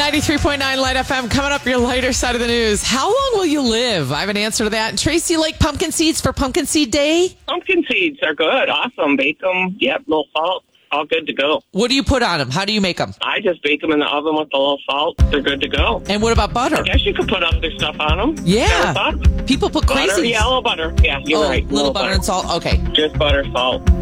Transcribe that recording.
93.9 Light FM. Coming up, your lighter side of the news. How long will you live? I have an answer to that. And Tracy, like pumpkin seeds for Pumpkin Seed Day? Pumpkin seeds are good. Awesome. Bake them. Yep, little salt. All good to go. What do you put on them? How do you make them? I just bake them in the oven with a little salt. They're good to go. And what about butter? I guess you could put other stuff on them. Yeah. People put butter, crazy. Yeah, a little butter. Yeah, you're right. Little butter and salt. Okay. Just butter, salt.